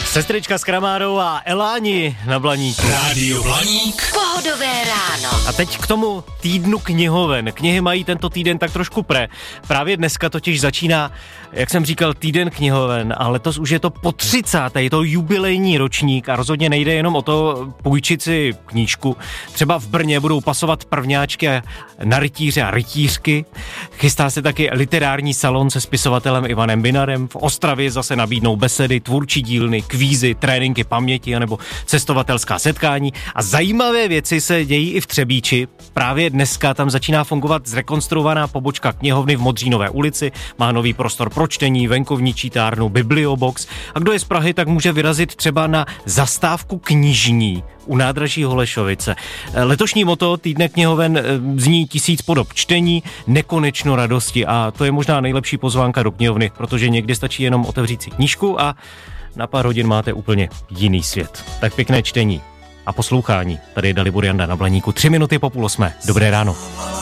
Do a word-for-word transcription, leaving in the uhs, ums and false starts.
Sestrička s Kramárou a Eláni na Blaníku. Rádio Blaník. Pohodové ráno. A teď k tomu týdnu knihoven. Knihy mají tento týden tak trošku pre. Právě dneska totiž začíná, jak jsem říkal, týden knihoven a letos už je to po třicáté Je to jubilejní ročník a rozhodně nejde jenom o to půjčit si knížku. Třeba v Brně budou pasovat prvňáčky na rytíře a rytířky. Chystá se taky literární salon se spisovatelem Ivanem Binarem. V Ostravě zase nabídnou besedy, tvůrčí dílny, kvízy, tréninky paměti anebo cestovatelská setkání. A zajímavé věci se dějí i v Třebíči. Právě dneska tam začíná fungovat zrekonstruovaná pobočka knihovny v Modřínové ulici. Má nový prostor pro čtení, venkovní čítárnu, bibliobox. A kdo je z Prahy, tak může vyrazit třeba na zastávku knižní u nádraží Holešovice. Letošní motto týdne knihoven zní tisíc podob čtení, nekonečno radosti a to je možná nejlepší pozvánka do knihovny, protože někdy stačí jenom otevřít si knížku a na pár hodin máte úplně jiný svět. Tak pěkné čtení a poslouchání. Tady je Dalibor Janda na Blaníku. Tři minuty po půl osmé. Dobré ráno.